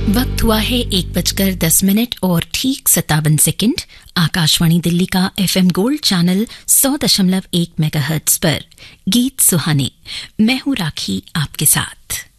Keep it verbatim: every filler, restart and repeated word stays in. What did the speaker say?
वक्त हुआ है एक बजकर दस मिनट और ठीक सत्तावन सेकंड। आकाशवाणी दिल्ली का एफएम गोल्ड चैनल सौ दशमलव एक मेगाहर्ट्ज पर गीत सुहाने। मैं हूं राखी आपके साथ।